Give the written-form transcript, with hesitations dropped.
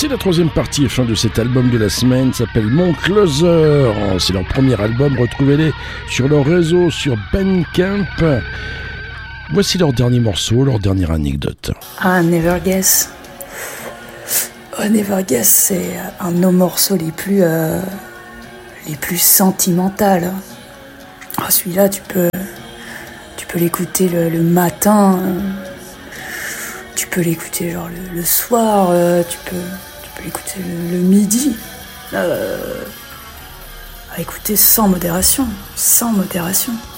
C'est la troisième partie et fin de cet album de la semaine, s'appelle Mon Closer. C'est leur premier album, retrouvez-les sur leur réseau, sur Bandcamp. Voici leur dernier morceau, leur dernière anecdote. Never Guess. Never Guess, c'est un de nos morceaux les plus sentimentaux. Celui-là, tu peux l'écouter le matin, tu peux l'écouter genre le soir, tu peux l'écouter le midi. À écouter sans modération.